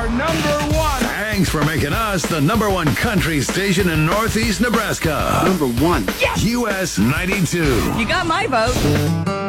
our number one. Thanks for making us the number one country station in Northeast Nebraska. Number one. US 92. You got my vote.